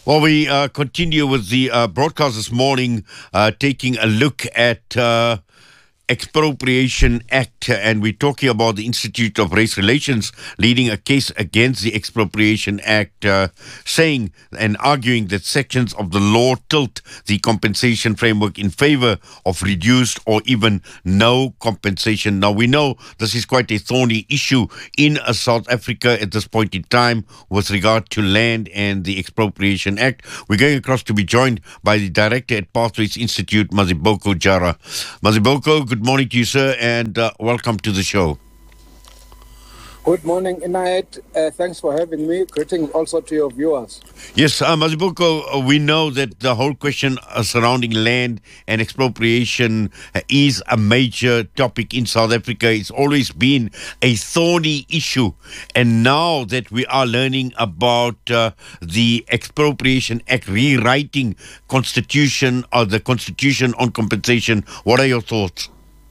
Well, we continue with the broadcast this morning, taking a look at Expropriation Act, and we're talking about the Institute of Race Relations leading a case against the Expropriation Act, saying and arguing that sections of the law tilt the compensation framework in favor of reduced or even no compensation. Now, we know this is quite a thorny issue in South Africa at this point in time with regard to land and the Expropriation Act. We're going across to be joined by the director at Pathways Institute, Maziboko Jara. Maziboko, good morning to you, sir, and welcome to the show. Good morning, Inayet. Thanks for having me. Greetings also to your viewers. Yes, Maziboko, we know that the whole question surrounding land and expropriation is a major topic in South Africa. It's always been a thorny issue. And now that we are learning about the Expropriation Act rewriting constitution or the constitution on compensation, what are your thoughts?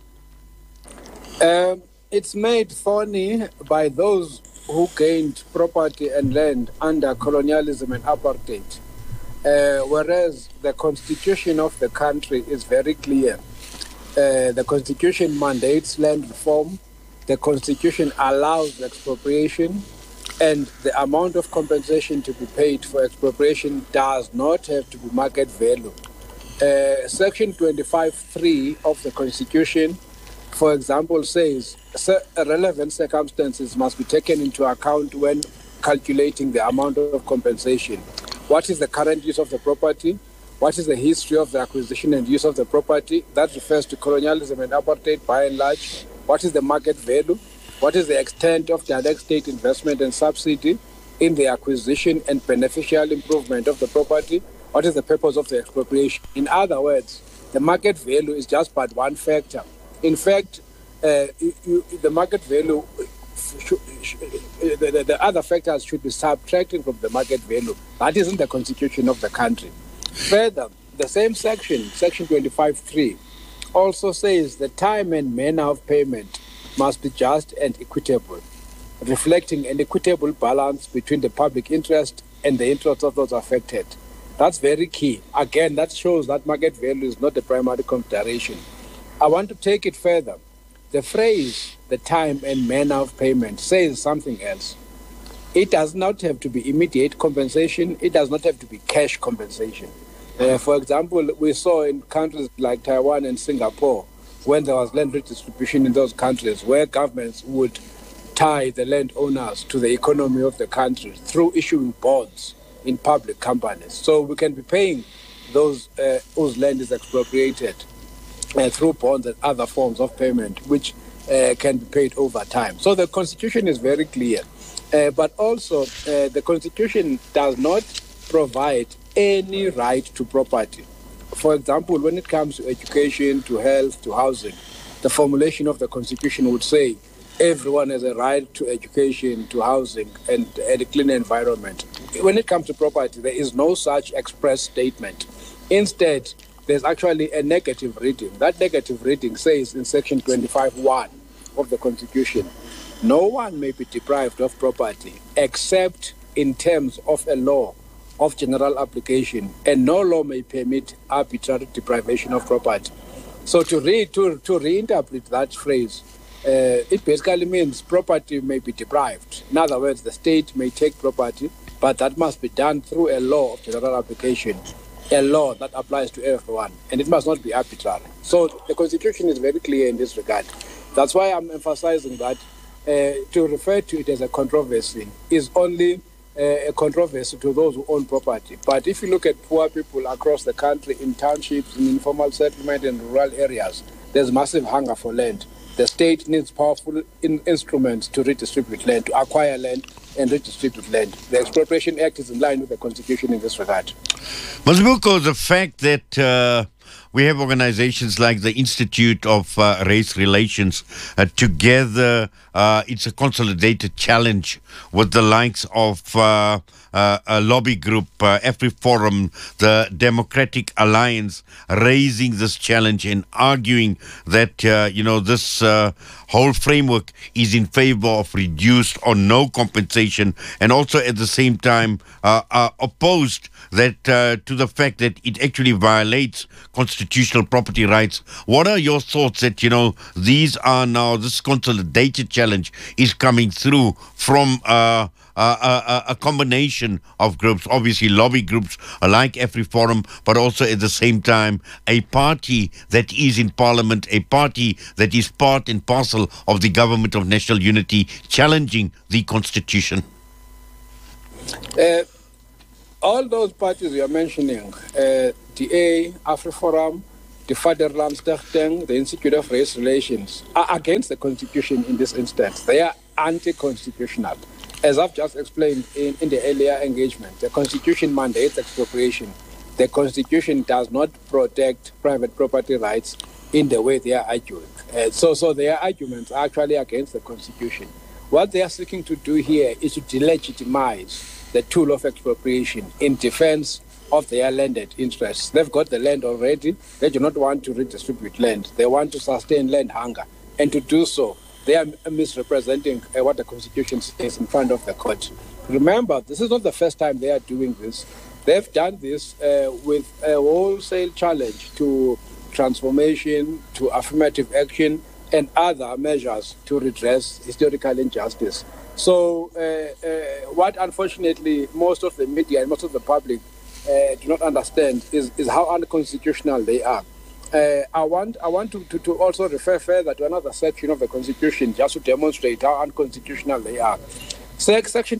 It's made thorny by those who gained property and land under colonialism and apartheid, whereas the constitution of the country is very clear. The constitution mandates land reform, the constitution allows expropriation, and the amount of compensation to be paid for expropriation does not have to be market value. Section 25(3) of the constitution, for example, says relevant circumstances must be taken into account when calculating the amount of compensation. What is the current use of the property? What is the history of the acquisition and use of the property? That refers to colonialism and apartheid by and large. What is the market value? What is the extent of direct state investment and subsidy in the acquisition and beneficial improvement of the property? What is the purpose of the expropriation? In other words, the market value is just but one factor. In fact, the market value, the other factors should be subtracted from the market value. That isn't the constitution of the country. Further, the same section 25(3), also says the time and manner of payment must be just and equitable, reflecting an equitable balance between the public interest and the interests of those affected. That's very key. Again, that shows that market value is not the primary consideration. I want to take it further. The phrase, the time and manner of payment, says something else. It does not have to be immediate compensation. It does not have to be cash compensation. For example, we saw in countries like Taiwan and Singapore, when there was land redistribution in those countries, where governments would tie the landowners to the economy of the country through issuing bonds in public companies. So we can be paying those whose land is expropriated through bonds and other forms of payment, which can be paid over time. So the Constitution is very clear. But also, the Constitution does not provide any right to property. For example, when it comes to education, to health, to housing, the formulation of the Constitution would say everyone has a right to education, to housing, and a clean environment. When it comes to property, there is no such express statement. Instead, there's actually a negative reading. That negative reading says in section 25(1) of the Constitution, no one may be deprived of property except in terms of a law of general application, and no law may permit arbitrary deprivation of property. So to reinterpret that phrase, it basically means property may be deprived. In other words, the state may take property, but that must be done through a law of general application, a law that applies to everyone, and it must not be arbitrary. So the Constitution is very clear in this regard. That's why I'm emphasizing that to refer to it as a controversy is only a controversy to those who own property. But if you look at poor people across the country, in townships, in informal settlement, and rural areas, there's massive hunger for land. The state needs powerful instruments to redistribute land, to acquire land and redistribute land. The Expropriation Act is in line with the Constitution in this regard. Maziboko, the fact that we have organizations like the Institute of Race Relations together. It's a consolidated challenge with the likes of a lobby group, AfriForum, the Democratic Alliance, raising this challenge and arguing that, this whole framework is in favor of reduced or no compensation, and also at the same time opposed that to the fact that it actually violates constitutional property rights. What are your thoughts that, these are now, this consolidated challenge is coming through from a combination of groups, obviously lobby groups like AfriForum, but also at the same time a party that is in parliament, a party that is part and parcel of the government of national unity, challenging the constitution? All those parties you are mentioning, DA, AfriForum, the Vaderlandsstichting, the Institute of Race Relations, are against the constitution in this instance. They are anti-constitutional. As I've just explained in the earlier engagement, the Constitution mandates expropriation. The Constitution does not protect private property rights in the way they are arguing. So their arguments are actually against the Constitution. What they are seeking to do here is to delegitimize the tool of expropriation in defense of their landed interests. They've got the land already. They do not want to redistribute land. They want to sustain land hunger. And to do so, they are misrepresenting what the Constitution says in front of the court. Remember, this is not the first time they are doing this. They've done this with a wholesale challenge to transformation, to affirmative action, and other measures to redress historical injustice. So what unfortunately most of the media and most of the public do not understand is how unconstitutional they are. I want to also refer further to another section of the Constitution just to demonstrate how unconstitutional they are. Section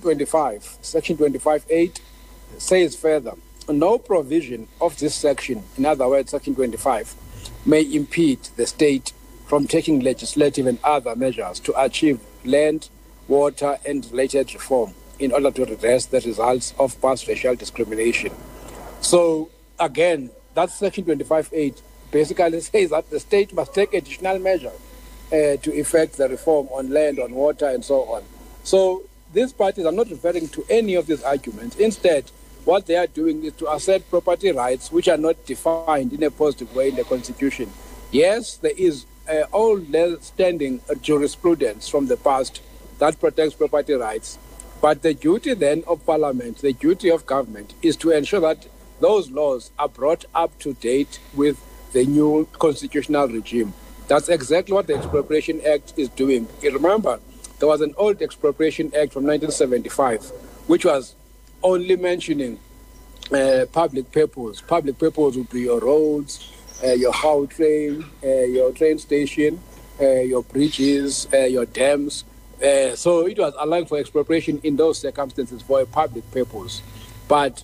25(8) says further, no provision of this section, in other words, Section 25, may impede the state from taking legislative and other measures to achieve land, water, and related reform in order to redress the results of past racial discrimination. So, again, that's Section 25(8). Basically says that the state must take additional measures to effect the reform on land, on water, and so on. So these parties are not referring to any of these arguments. Instead, what they are doing is to assert property rights which are not defined in a positive way in the Constitution. Yes, there is old-standing jurisprudence from the past that protects property rights, but the duty then of Parliament, the duty of government, is to ensure that those laws are brought up to date with the new constitutional regime. That's exactly what the Expropriation Act is doing. You remember, there was an old Expropriation Act from 1975, which was only mentioning public purpose. Public purpose would be your roads, your train, your train station, your bridges, your dams. So it was allowed for expropriation in those circumstances for a public purpose. But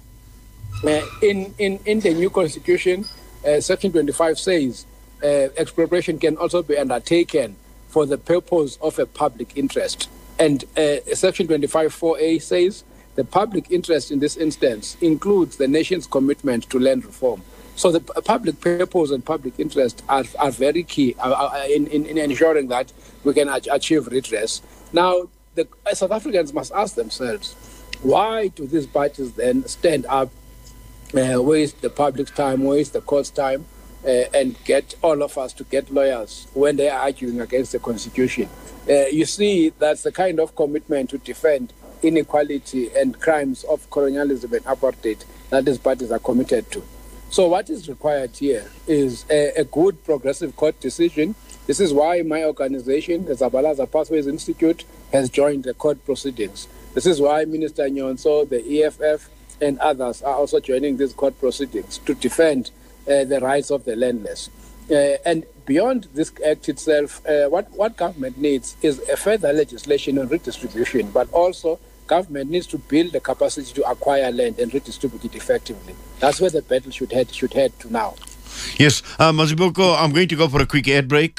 in the new constitution, Section 25 says expropriation can also be undertaken for the purpose of a public interest. And Section 25(4)(a) says the public interest in this instance includes the nation's commitment to land reform. So the public purpose and public interest are very key in ensuring that we can achieve redress. Now, the South Africans must ask themselves, why do these parties then stand up, waste the public's time, waste the court's time, and get all of us to get lawyers when they are arguing against the Constitution? You see, that's the kind of commitment to defend inequality and crimes of colonialism and apartheid that these parties are committed to. So what is required here is a good progressive court decision. This is why my organization, the Zabalaza Pathways Institute, has joined the court proceedings. This is why Minister Nyonso, the EFF, and others are also joining these court proceedings to defend the rights of the landless. And beyond this act itself, what government needs is a further legislation on redistribution, but also government needs to build the capacity to acquire land and redistribute it effectively. That's where the battle should head to now. Yes, Mazibuko, I'm going to go for a quick ad break.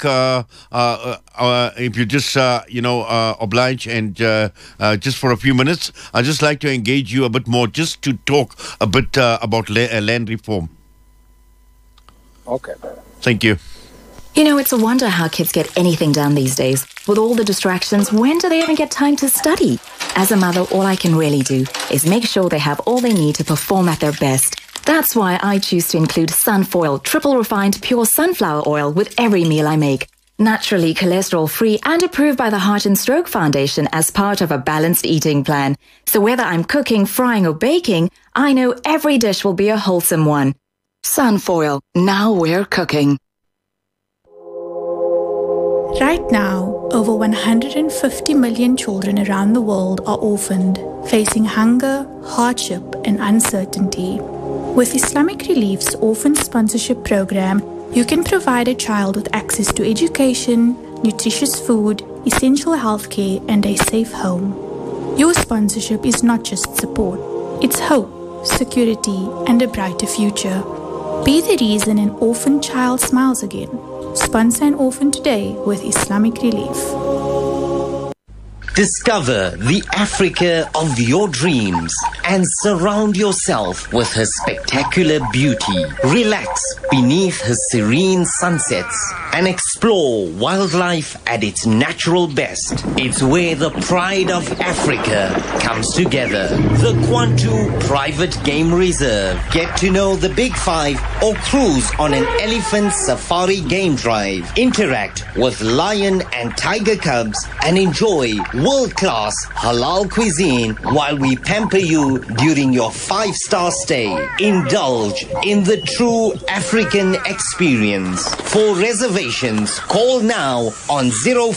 If you just, oblige and just for a few minutes, I'd just like to engage you a bit more just to talk a bit about land reform. Okay. Thank you. You know, it's a wonder how kids get anything done these days. With all the distractions, when do they even get time to study? As a mother, all I can really do is make sure they have all they need to perform at their best. That's why I choose to include Sunfoil, triple refined pure sunflower oil with every meal I make. Naturally cholesterol-free and approved by the Heart and Stroke Foundation as part of a balanced eating plan. So whether I'm cooking, frying or baking, I know every dish will be a wholesome one. Sunfoil, now we're cooking. Right now, over 150 million children around the world are orphaned, facing hunger, hardship, and uncertainty. With Islamic Relief's Orphan Sponsorship Program, you can provide a child with access to education, nutritious food, essential healthcare, and a safe home. Your sponsorship is not just support, it's hope, security, and a brighter future. Be the reason an orphan child smiles again. Sponsor an orphan today with Islamic Relief. Discover the Africa of your dreams and surround yourself with her spectacular beauty. Relax beneath her serene sunsets and explore wildlife at its natural best. It's where the pride of Africa comes together. The Kwantu Private Game Reserve. Get to know the Big Five or cruise on an elephant safari game drive. Interact with lion and tiger cubs and enjoy world-class halal cuisine while we pamper you during your 5-star stay. Indulge in the true African experience. For reservations, call now on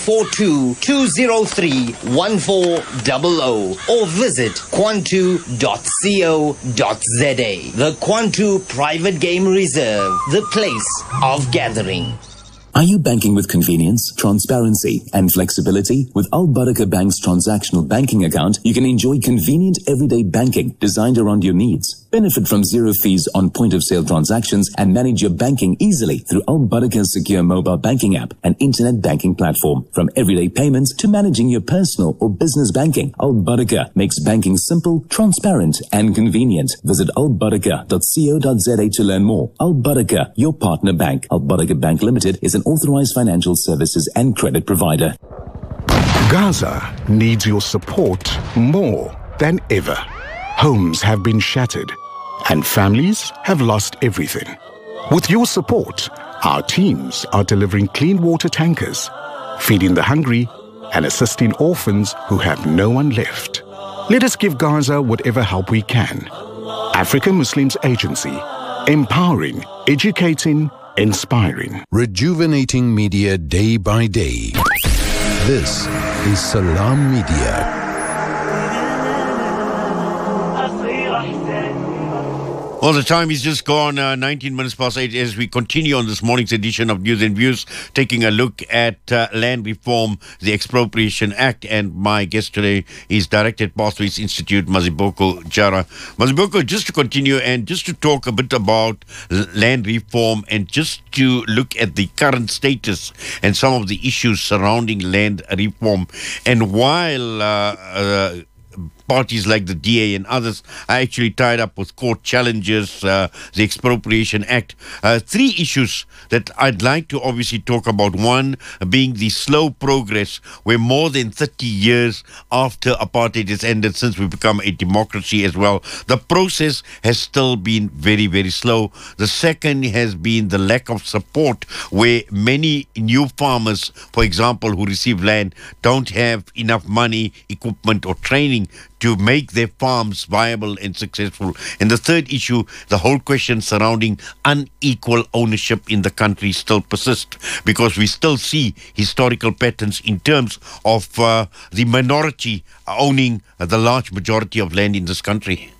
042-203-1400 or visit kwantu.co.za. The Kwantu Private Game Reserve, the place of gathering. Are you banking with convenience, transparency, and flexibility? With Al Barakah Bank's transactional banking account, you can enjoy convenient everyday banking designed around your needs. Benefit from zero fees on point-of-sale transactions and manage your banking easily through Al Barakah's secure mobile banking app and internet banking platform. From everyday payments to managing your personal or business banking, Al Barakah makes banking simple, transparent, and convenient. Visit albarakah.co.za to learn more. Al Barakah, your partner bank. Al Barakah Bank Limited is an authorized financial services and credit provider. Gaza needs your support more than ever. Homes have been shattered and families have lost everything. With your support, our teams are delivering clean water tankers, feeding the hungry, and assisting orphans who have no one left. Let us give Gaza whatever help we can. African Muslims Agency, empowering, educating, inspiring. Rejuvenating media day by day. This is Salam Media. Well, the time is just gone, 19 minutes past 8, as we continue on this morning's edition of News and Views, taking a look at land reform, the Expropriation Act, and my guest today is Director at Pathways Institute, Maziboko Jara. Maziboko, just to continue and just to talk a bit about land reform and just to look at the current status and some of the issues surrounding land reform. And while parties like the DA and others are actually tied up with court challenges, the Expropriation Act. Three issues that I'd like to obviously talk about. One being the slow progress, where more than 30 years after apartheid has ended, since we've become a democracy as well, the process has still been very, very slow. The second has been the lack of support, where many new farmers, for example, who receive land, don't have enough money, equipment or training to make their farms viable and successful. And the third issue, the whole question surrounding unequal ownership in the country still persists, because we still see historical patterns in terms of the minority owning the large majority of land in this country.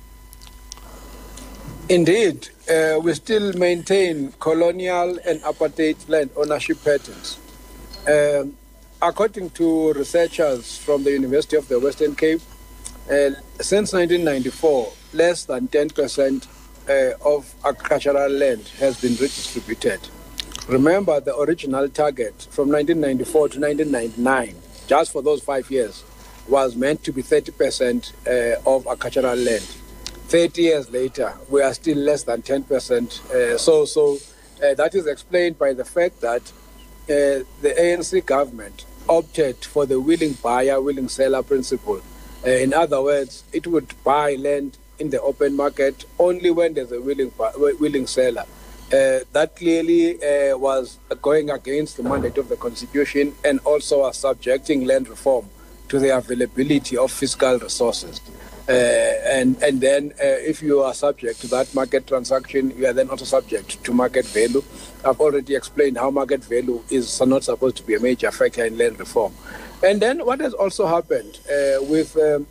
Indeed, we still maintain colonial and apartheid land ownership patterns. According to researchers from the University of the Western Cape, since 1994, less than 10% of agricultural land has been redistributed. Remember, the original target from 1994 to 1999, just for those 5 years, was meant to be 30% of agricultural land. 30 years later, we are still less than 10%. So That is explained by the fact that the ANC government opted for the willing buyer, willing seller principle. In other words, it would buy land in the open market only when there's a willing seller. That clearly was going against the mandate of the Constitution and also was subjecting land reform to the availability of fiscal resources. And then if you are subject to that market transaction, you are then also subject to market value. I've already explained how market value is not supposed to be a major factor in land reform. And then what has also happened with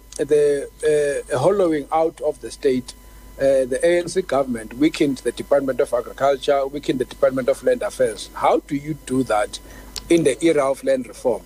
the hollowing out of the state, the ANC government weakened the Department of Agriculture, weakened the Department of Land Affairs. How do you do that in the era of land reform?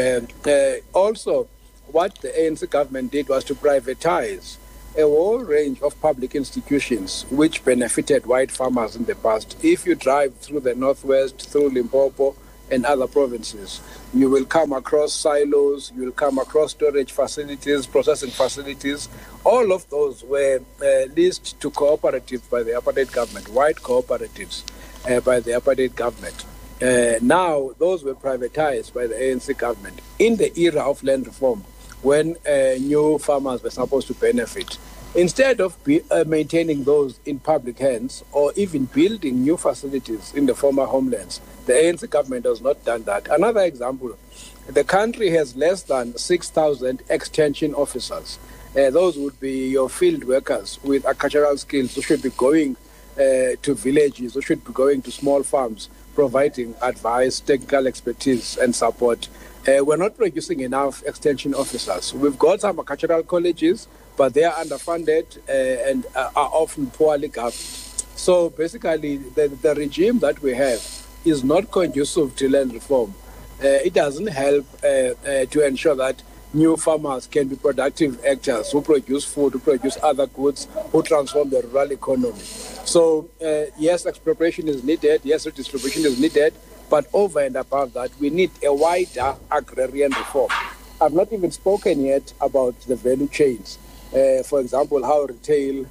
Also, what the ANC government did was to privatize a whole range of public institutions which benefited white farmers in the past. If you drive through the Northwest, through Limpopo and other provinces, you will come across silos, you will come across storage facilities, processing facilities. All of those were leased to cooperatives by the apartheid government, white cooperatives by the apartheid government. Now, those were privatized by the ANC government in the era of land reform, when new farmers were supposed to benefit. Instead of maintaining those in public hands or even building new facilities in the former homelands, the ANC government has not done that. Another example, the country has less than 6,000 extension officers. Those would be your field workers with agricultural skills who should be going to villages, who should be going to small farms, providing advice, technical expertise and support. We're not producing enough extension officers. We've got some agricultural colleges, but they are underfunded and are often poorly governed. So basically, the regime that we have is not conducive to land reform. It doesn't help to ensure that new farmers can be productive actors who produce food, who produce other goods, who transform the rural economy. So yes, expropriation is needed, yes, redistribution is needed, but over and above that, we need a wider agrarian reform. I've not even spoken yet about the value chains. For example, how retail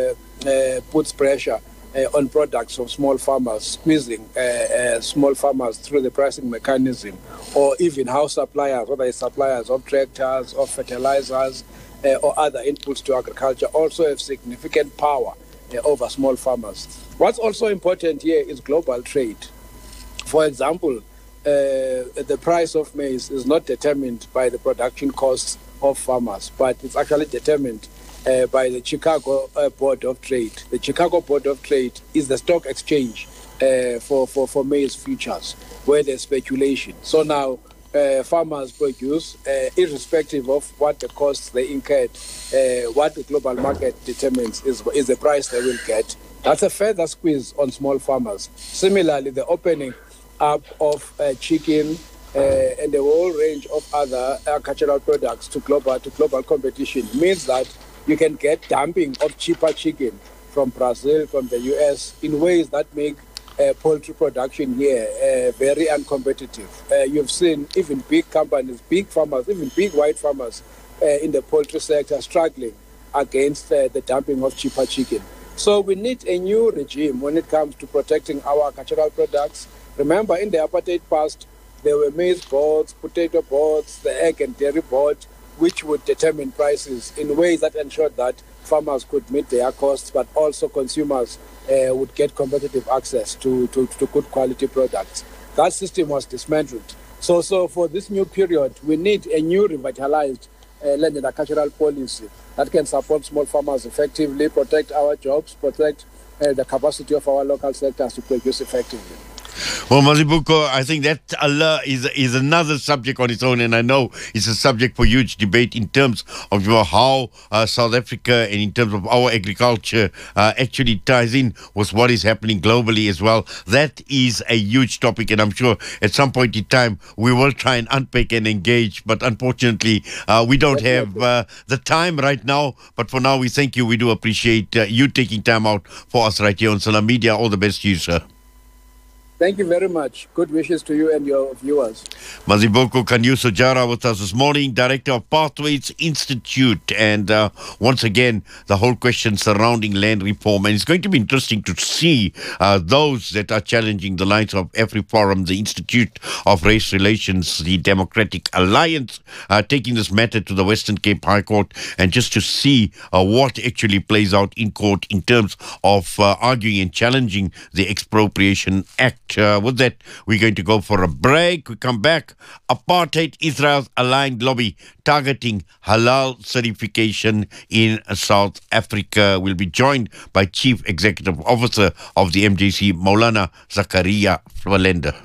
puts pressure on products of small farmers, squeezing small farmers through the pricing mechanism, or even how suppliers, whether it's suppliers of tractors, of fertilizers, or other inputs to agriculture, also have significant power over small farmers. What's also important here is global trade. For example, the price of maize is not determined by the production costs of farmers, but it's actually determined by the Chicago Board of Trade. The Chicago Board of Trade is the stock exchange for maize futures, where there's speculation. So now farmers produce, irrespective of what the costs they incurred, what the global market determines is the price they will get. That's a further squeeze on small farmers. Similarly, the opening up of chicken and a whole range of other agricultural products to global competition means that you can get dumping of cheaper chicken from Brazil, from the US, in ways that make poultry production here very uncompetitive. You've seen even big companies, big farmers, even big white farmers in the poultry sector struggling against the dumping of cheaper chicken. So we need a new regime when it comes to protecting our agricultural products. Remember, in the apartheid past, there were maize boards, potato boards, the egg and dairy board, which would determine prices in ways that ensured that farmers could meet their costs, but also consumers would get competitive access to good quality products. That system was dismantled. So for this new period, we need a new revitalized land and agricultural policy that can support small farmers effectively, protect our jobs, protect the capacity of our local sectors to produce effectively. Well, Mazibuko, I think that Allah is another subject on its own, and I know it's a subject for huge debate in terms of how South Africa and in terms of our agriculture actually ties in with what is happening globally as well. That is a huge topic, and I'm sure at some point in time we will try and unpack and engage, but unfortunately we don't have the time right now. But for now, we thank you. We do appreciate you taking time out for us right here on Salam Media. All the best to you, sir. Thank you very much. Good wishes to you and your viewers. Maziboko Kanyuso-Jara with us this morning, Director of Pathways Institute. And once again, the whole question surrounding land reform. And it's going to be interesting to see those that are challenging the lines of AfriForum, the Institute of Race Relations, the Democratic Alliance, taking this matter to the Western Cape High Court, and just to see what actually plays out in court in terms of arguing and challenging the Expropriation Act. With that, we're going to go for a break. We come back. Apartheid Israel's aligned lobby targeting halal certification in South Africa. We'll be joined by Chief Executive Officer of the MJC, Maulana Zakaria Flwalenda.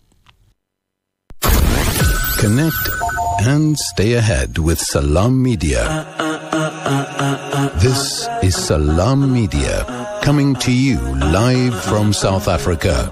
Connect and stay ahead with Salam Media. This is Salam Media, coming to you live from South Africa.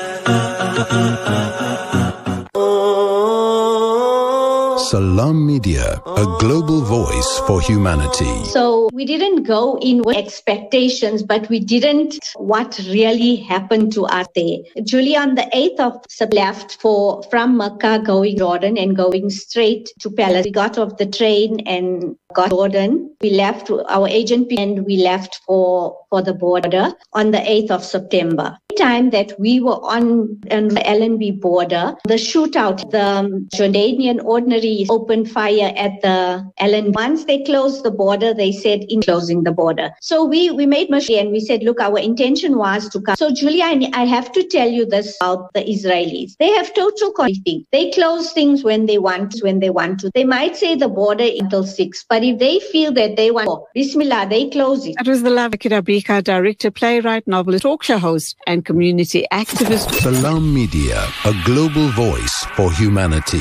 Salam Media, a global voice for humanity. So we didn't go in with expectations, but we didn't what really happened to us there. Julia on the 8th of September left from Mecca going Jordan and going straight to Palace. We got off the train and got Jordan. We left our agent and we left for the border on the 8th of September. The time that we were on the LNB border, the shootout, the Jordanian ordinary opened fire at the LNB. Once they closed the border, they said in closing the border. So we made machine and we said, look, our intention was to come. So Julia, I have to tell you this about the Israelis. They have total everything. They close things when they want to. They might say the border until 6, but if they feel that they want more, Bismillah, they close it. That was the Lavakira Bika, director, playwright, novelist, talk show host, and community activist. Salam Media, a global voice for humanity.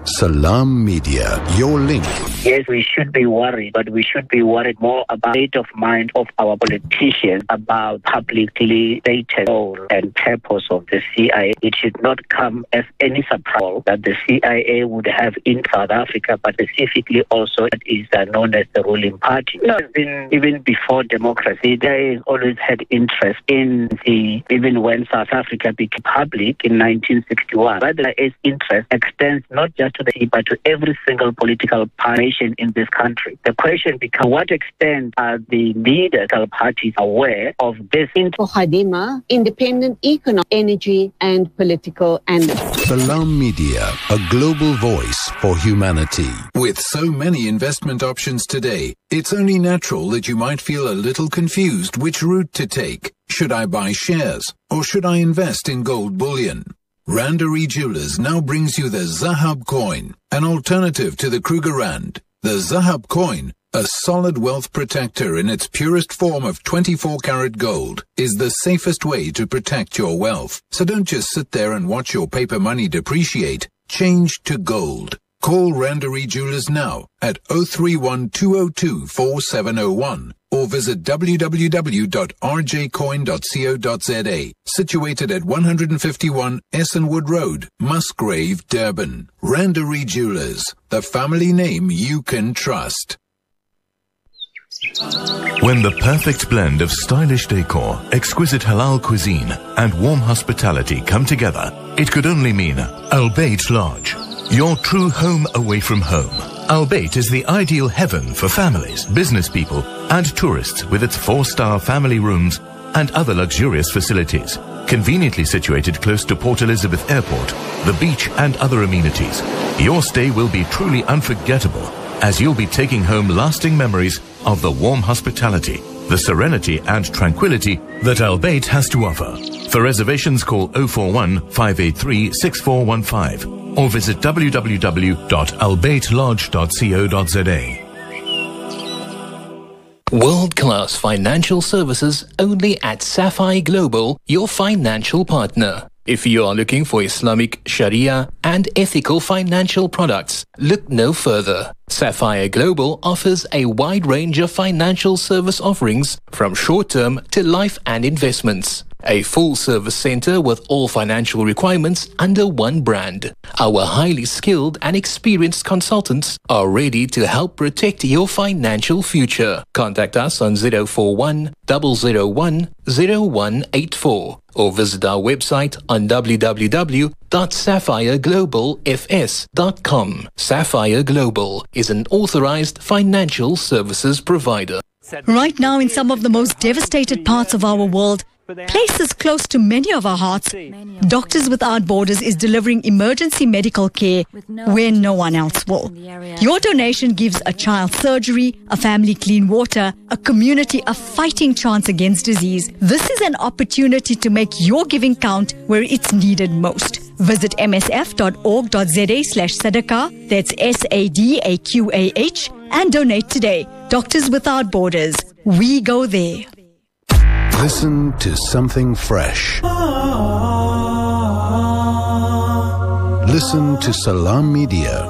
Salam Media, your link. Yes, we should be worried, but we should be worried more about the state of mind of our politicians about publicly stated goal and purpose of the CIA. It should not come as any surprise that the CIA would have in South Africa, but specifically also that is known as the ruling party. Even before democracy, there has always had interest in even when South Africa became public in 1961. But its interest extends not just to the sea, but to every single political party in this country. The question becomes, what extent are the leaders of parties aware of this? For Khadima, independent economic, energy and political analyst. Salam Media, a global voice for humanity. With so many investment options today, it's only natural that you might feel a little confused which route to take. Should I buy shares or should I invest in gold bullion? Randery Jewelers now brings you the Zahab coin, an alternative to the Kruger Rand. The Zahab coin, a solid wealth protector in its purest form of 24-karat gold, is the safest way to protect your wealth. So don't just sit there and watch your paper money depreciate. Change to gold. Call Randery Jewelers now at 031-202-4701 or visit www.rjcoin.co.za, situated at 151 Essenwood Road, Musgrave, Durban. Randery Jewelers, the family name you can trust. When the perfect blend of stylish decor, exquisite halal cuisine, and warm hospitality come together, it could only mean Al Bayt Lodge. Your true home away from home. Al Bayt is the ideal heaven for families, business people, and tourists with its 4-star family rooms and other luxurious facilities. Conveniently situated close to Port Elizabeth Airport, the beach, and other amenities. Your stay will be truly unforgettable as you'll be taking home lasting memories of the warm hospitality, the serenity and tranquility that Al Bayt has to offer. For reservations, call 041-583-6415 or visit www.albaytlodge.co.za. World-class financial services only at Sapphire Global, your financial partner. If you are looking for Islamic, Sharia, and ethical financial products, look no further. Sapphire Global offers a wide range of financial service offerings from short-term to life and investments. A full-service center with all financial requirements under one brand. Our highly skilled and experienced consultants are ready to help protect your financial future. Contact us on 041 001 0184 or visit our website on www.sapphireglobalfs.com. Sapphire Global is an authorized financial services provider. Right now, in some of the most devastated parts of our world, places close to many of our hearts, Doctors Without Borders is delivering emergency medical care where no one else will. Your donation gives a child surgery, a family clean water, a community a fighting chance against disease. This is an opportunity to make your giving count where it's needed most. Visit msf.org.za/sadaqah, that's SADAQAH, and donate today. Doctors Without Borders. We go there. Listen to something fresh. Listen to Salam Media.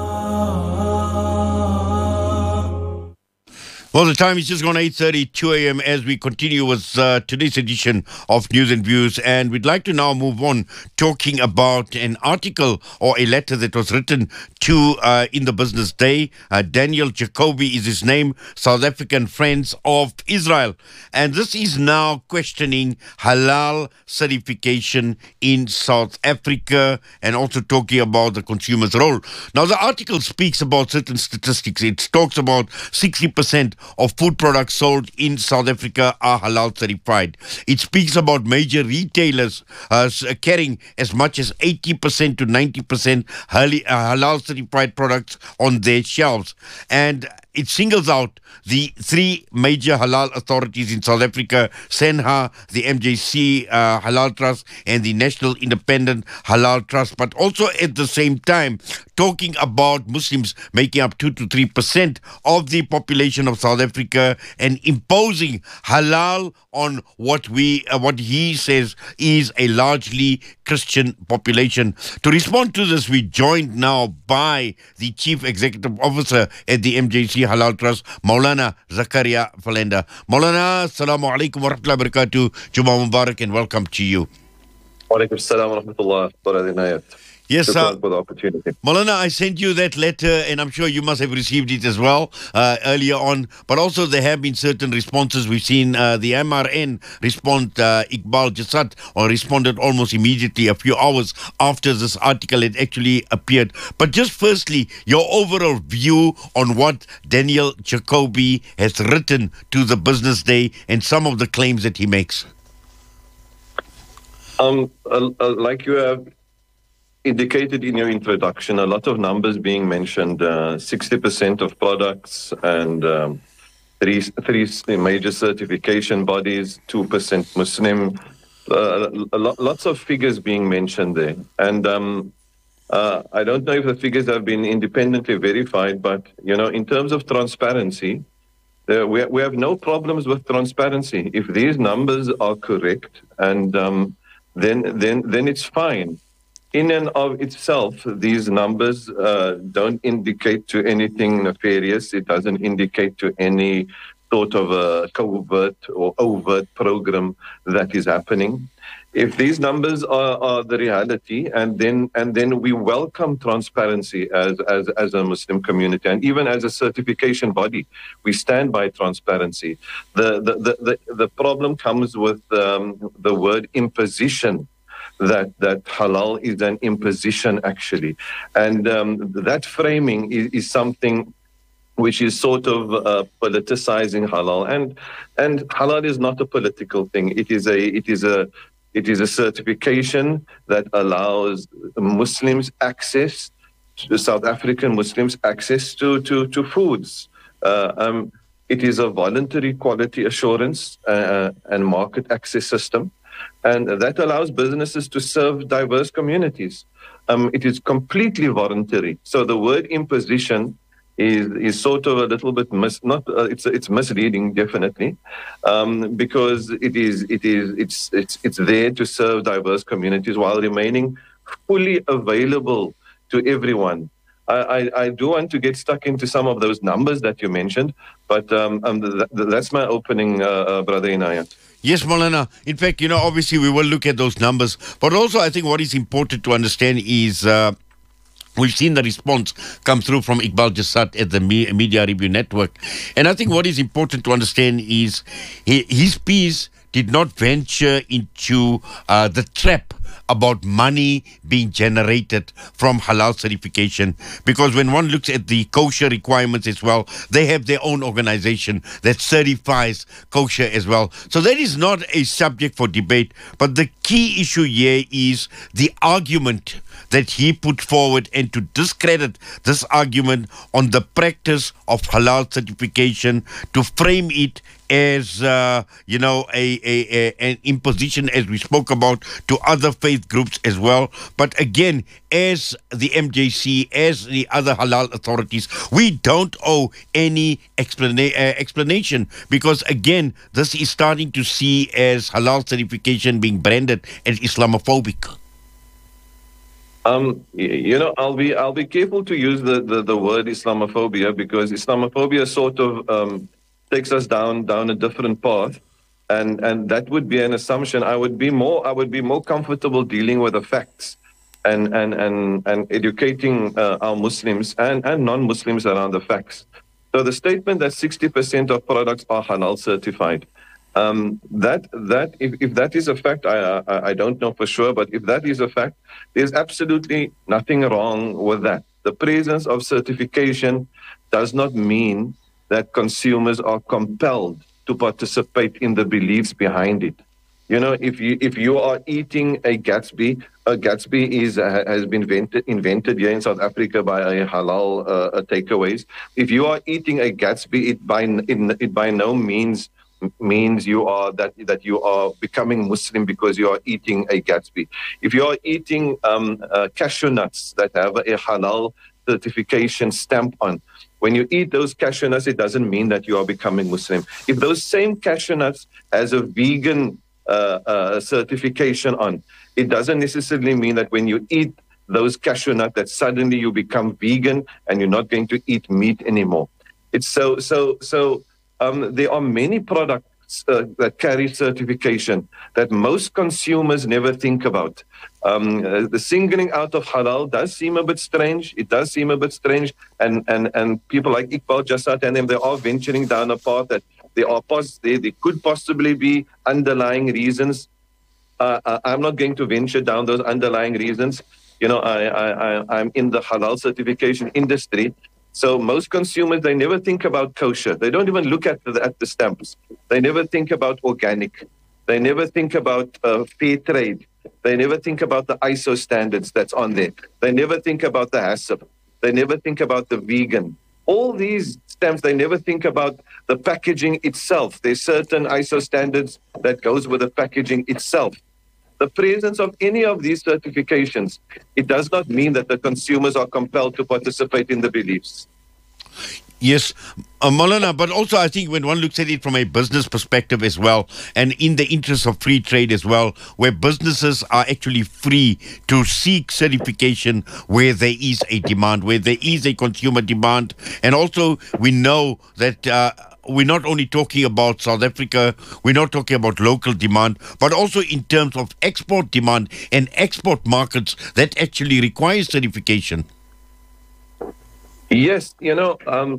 Well, the time is just gone 8:32 a.m. as we continue with today's edition of News and Views. And we'd like to now move on talking about an article or a letter that was written to in the Business Day. Daniel Jacoby is his name, South African Friends of Israel. And this is now questioning halal certification in South Africa and also talking about the consumer's role. Now, the article speaks about certain statistics. It talks about 60% of food products sold in South Africa are halal certified. It speaks about major retailers carrying as much as 80% to 90% halal certified products on their shelves. And it singles out the three major halal authorities in South Africa, SENHA, the MJC Halal Trust, and the National Independent Halal Trust, but also at the same time talking about Muslims making up 2 to 3% of the population of South Africa and imposing halal on what he says is a largely Christian population. To respond to this, we're joined now by the Chief Executive Officer at the MJC Halal Trust, Maulana Zakaria Falenda. Maulana, assalamu alaikum wa rahmatullahi wa barakatuh. Jummah Mubarak and welcome to you. Wa alaikum assalam wa rahmatullah. Yes, sir. For the opportunity. Maulana, I sent you that letter and I'm sure you must have received it as well earlier on. But also there have been certain responses. We've seen the MRN respond, Iqbal Jasad, or responded almost immediately a few hours after this article had actually appeared. But just firstly, your overall view on what Daniel Jacoby has written to the Business Day and some of the claims that he makes. Like you have indicated in your introduction, a lot of numbers being mentioned, 60% of products and three major certification bodies, 2% Muslim, lots of figures being mentioned there. And I don't know if the figures have been independently verified, but, you know, in terms of transparency, we have no problems with transparency. If these numbers are correct, and then it's fine. In and of itself, these numbers don't indicate to anything nefarious. It doesn't indicate to any sort of a covert or overt program that is happening. If these numbers are the reality, and then we welcome transparency as a Muslim community, and even as a certification body, we stand by transparency. The problem comes with the word imposition. That halal is an imposition, actually. And that framing is something which is sort of politicizing halal. And halal is not a political thing. It is a certification that allows Muslims access, South African Muslims access to foods. It is a voluntary quality assurance and market access system. And that allows businesses to serve diverse communities. It is completely voluntary. So the word imposition is sort of a little bit it's misleading, definitely, because it's there to serve diverse communities while remaining fully available to everyone. I do want to get stuck into some of those numbers that you mentioned, but that's my opening, Brother Inayat. Yes, Maulana. In fact, you know, obviously we will look at those numbers. But also I think what is important to understand is we've seen the response come through from Iqbal Jasad at the Media Review Network. And I think what is important to understand is his piece did not venture into the trap about money being generated from halal certification, because when one looks at the kosher requirements as well, they have their own organization that certifies kosher as well. So that is not a subject for debate, but the key issue here is the argument that he put forward, and to discredit this argument on the practice of halal certification, to frame it as, an imposition, as we spoke about, to other faith groups as well. But again, as the MJC, as the other halal authorities, we don't owe any explanation, because again, this is starting to see as halal certification being branded as Islamophobic. I'll be careful to use the word Islamophobia, because Islamophobia sort of takes us down a different path, and that would be an assumption. I would be more comfortable dealing with the facts and educating our Muslims and non-Muslims around the facts. So the statement that 60% of products are halal certified, if that is a fact, I don't know for sure, but if that is a fact, there's absolutely nothing wrong with that. The presence of certification does not mean that consumers are compelled to participate in the beliefs behind it. You know, if you are eating a Gatsby has been invented here in South Africa by a halal takeaways. If you are eating a Gatsby, it by no means you are that you are becoming Muslim because you are eating a Gatsby. If you are eating cashew nuts that have a halal certification stamp on, when you eat those cashew nuts, it doesn't mean that you are becoming Muslim. If those same cashew nuts has a vegan certification on, it doesn't necessarily mean that when you eat those cashew nuts that suddenly you become vegan and you're not going to eat meat anymore. It's so. There are many products that carry certification that most consumers never think about. The singling out of halal does seem a bit strange. It does seem a bit strange. And people like Iqbal Jasad and them, they are venturing down a path that there could possibly be underlying reasons. I'm not going to venture down those underlying reasons. You know, I'm in the halal certification industry. So most consumers, they never think about kosher. They don't even look at the stamps. They never think about organic. They never think about fair trade. They never think about the ISO standards that's on there. They never think about the HACCP. They never think about the vegan. All these stamps, they never think about the packaging itself. There's certain ISO standards that goes with the packaging itself. The presence of any of these certifications, it does not mean that the consumers are compelled to participate in the beliefs. Yes, Maulana, but also I think when one looks at it from a business perspective as well, and in the interest of free trade as well, where businesses are actually free to seek certification where there is a demand, where there is a consumer demand. And also we know that we're not only talking about South Africa, we're not talking about local demand, but also in terms of export demand and export markets that actually require certification. Yes, you know,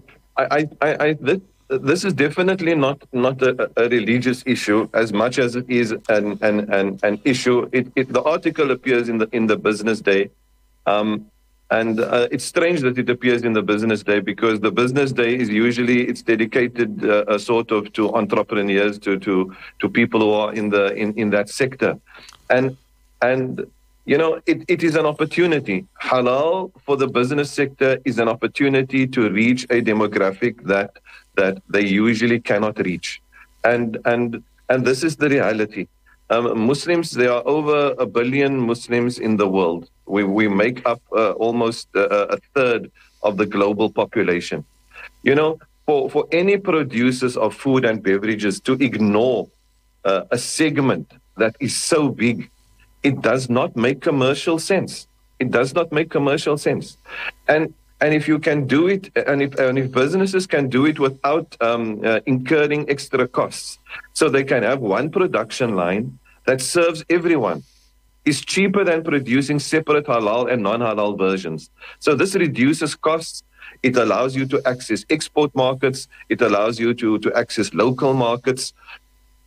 this is definitely not a religious issue as much as it is an issue. The article appears in the Business Day. And it's strange that it appears in the Business Day, because the Business Day is usually, it's dedicated sort of to entrepreneurs, to people who are in that sector. And you know, it is an opportunity. Halal for the business sector is an opportunity to reach a demographic that they usually cannot reach. And this is the reality. Muslims, there are over 1 billion Muslims in the world. We make up almost a third of the global population. You know, for any producers of food and beverages to ignore a segment that is so big, it does not make commercial sense. It does not make commercial sense. And if you can do it, and if businesses can do it without incurring extra costs, so they can have one production line that serves everyone, is cheaper than producing separate halal and non-halal versions. So this reduces costs. It allows you to access export markets. It allows you to access local markets.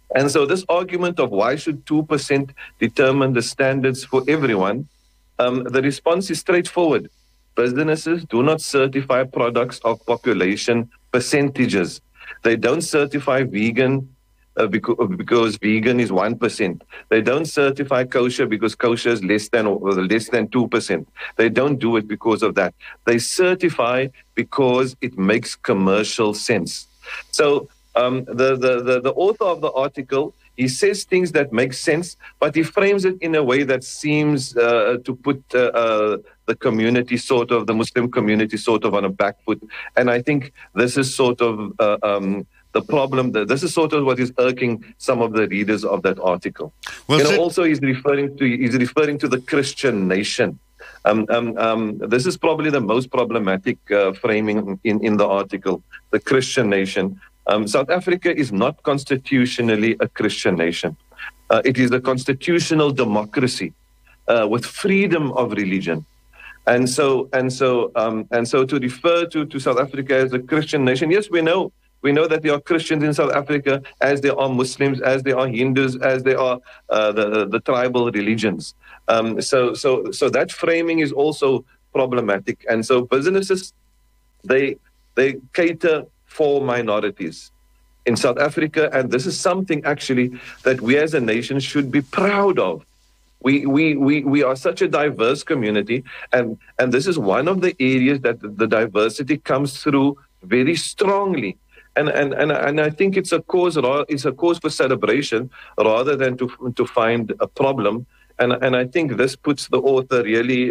And so this argument of why should 2% determine the standards for everyone, the response is straightforward. Businesses do not certify products of population percentages. They don't certify vegan because vegan is 1%. They don't certify kosher because kosher is less than 2%. They don't do it because of that. They certify because it makes commercial sense. So the author of the article, he says things that make sense, but he frames it in a way that seems to put the community the Muslim community sort of on a back foot. And I think this is sort of the problem. This is sort of what is irking some of the readers of that article. Well, also he's referring to the Christian nation. This is probably the most problematic framing in the article, the Christian nation. South Africa is not constitutionally a Christian nation. It is a constitutional democracy with freedom of religion. And so to refer to South Africa as a Christian nation, yes, we know that there are Christians in South Africa, as there are Muslims, as there are Hindus, as there are the tribal religions. So that framing is also problematic. And so businesses, they cater for minorities in South Africa, and this is something actually that we as a nation should be proud of. We are such a diverse community, and this is one of the areas that the diversity comes through very strongly. And I think it's a cause for celebration rather than to find a problem. And I think this puts the author really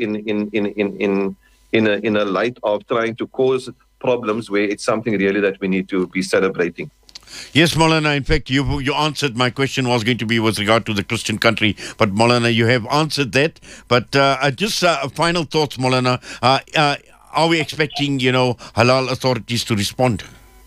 in a light of trying to cause problems where it's something really that we need to be celebrating. Yes, Maulana, in fact, you answered my question was going to be with regard to the Christian country, but Maulana, you have answered that. But just final thoughts, Maulana. Are we expecting, halal authorities to respond?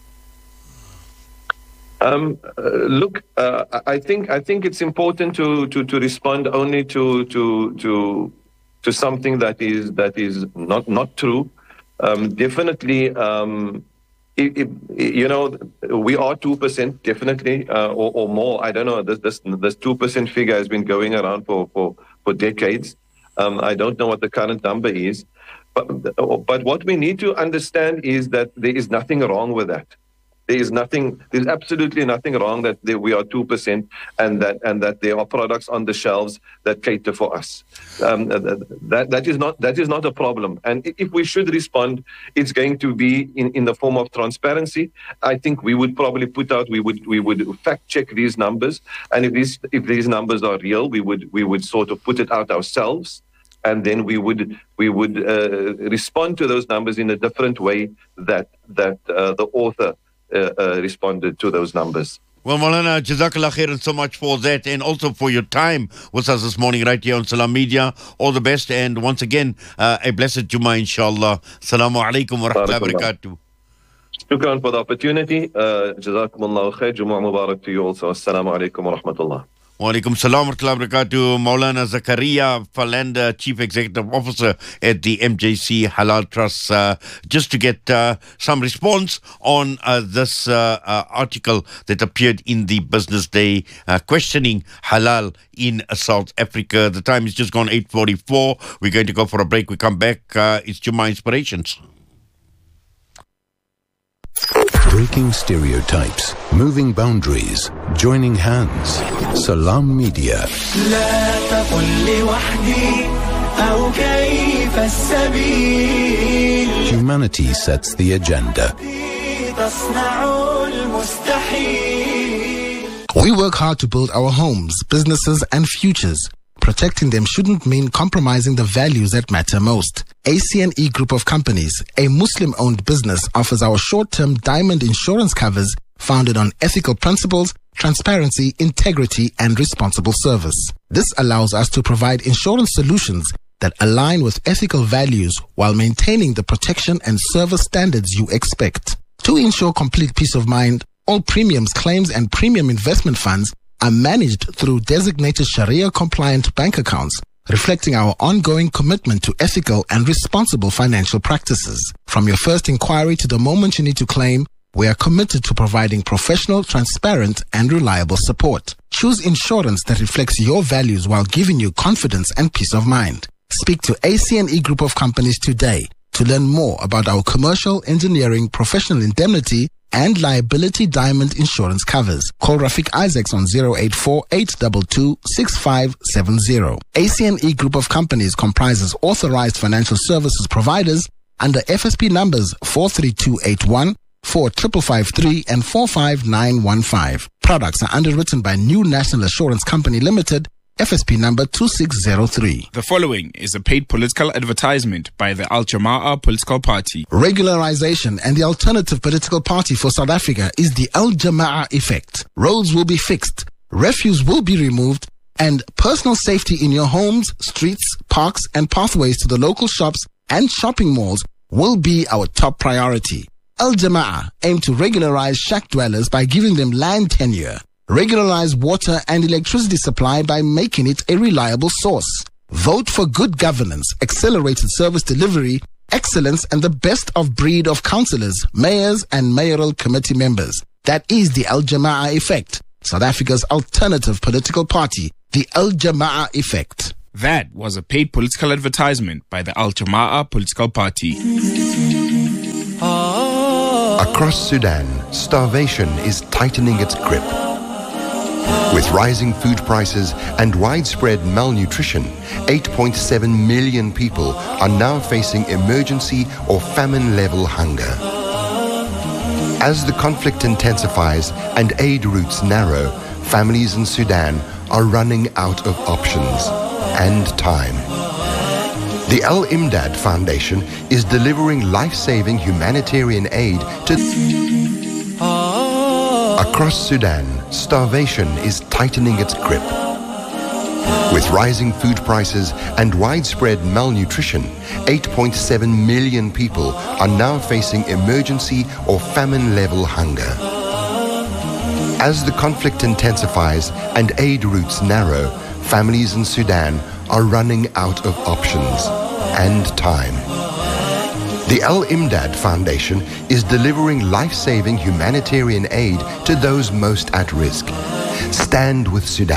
Look, I think it's important to respond only to something that is not true. Definitely, we are 2%, definitely, or more. I don't know. This 2% figure has been going around for decades. I don't know what the current number is, but what we need to understand is that there is nothing wrong with that. There's absolutely nothing wrong that we are 2% and that there are products on the shelves that cater for us. That is not a problem. And if we should respond, it's going to be in the form of transparency. I think we would probably we would fact check these numbers, and if these numbers are real, we would sort of put it out ourselves. And then we would respond to those numbers in a different way that the author responded to those numbers. Well, Maulana, Jazakallah khairan so much for that, and also for your time with us this morning right here on Salam Media. All the best, and once again, a blessed Jummah, inshallah. Assalamu alaikum wa rahmatullahi wa barakatuh. Shukran for the opportunity. Jazakumullahu khair. Jummah Mubarak to you also. Assalamu alaikum wa rahmatullah. Wa alaikum salam wa rahmatullahi wa barakatuh. Maulana Zakaria Falanda, Chief Executive Officer at the MJC Halal Trust, just to get some response on this article that appeared in the Business Day questioning halal in South Africa. The time is just gone 8:44. We're going to go for a break. We come back. It's Jummah Inspirations. Breaking stereotypes, moving boundaries, joining hands. Salam Media. Humanity sets the agenda. We work hard to build our homes, businesses, and futures. Protecting them shouldn't mean compromising the values that matter most. ACNE Group of Companies, a Muslim-owned business, offers our short-term diamond insurance covers founded on ethical principles, transparency, integrity, and responsible service. This allows us to provide insurance solutions that align with ethical values while maintaining the protection and service standards you expect. To ensure complete peace of mind, all premiums, claims, and premium investment funds are managed through designated Sharia-compliant bank accounts, reflecting our ongoing commitment to ethical and responsible financial practices. From your first inquiry to the moment you need to claim, we are committed to providing professional, transparent, and reliable support. Choose insurance that reflects your values while giving you confidence and peace of mind. Speak to ACNE Group of Companies today to learn more about our commercial, engineering, professional indemnity, and liability diamond insurance covers. Call Rafik Isaacs on 084-822-6570. ACNE Group of Companies comprises authorized financial services providers under FSP numbers 43281, 4553 and 45915. Products are underwritten by New National Assurance Company Limited, FSP number 2603. The following is a paid political advertisement by the Al Jamaah Political Party. Regularization and the alternative political party for South Africa is the Al Jamaah effect. Roads will be fixed, refuse will be removed, and personal safety in your homes, streets, parks, and pathways to the local shops and shopping malls will be our top priority. Al Jamaah aim to regularize shack dwellers by giving them land tenure. Regularize water and electricity supply by making it a reliable source. Vote for good governance, accelerated service delivery, excellence, and the best of breed of councillors, mayors, and mayoral committee members. That is the Al Jamaah effect. South Africa's alternative political party, the Al Jamaah effect. That was a paid political advertisement by the Al Jamaah Political Party. Across Sudan, starvation is tightening its grip. With rising food prices and widespread malnutrition, 8.7 million people are now facing emergency or famine-level hunger. As the conflict intensifies and aid routes narrow, families in Sudan are running out of options and time. The Al Imdad Foundation is delivering life-saving humanitarian aid to... Across Sudan, starvation is tightening its grip. With rising food prices and widespread malnutrition, 8.7 million people are now facing emergency or famine-level hunger. As the conflict intensifies and aid routes narrow, families in Sudan are running out of options and time. The Al Imdad Foundation is delivering life-saving humanitarian aid to those most at risk. Stand with Sudan.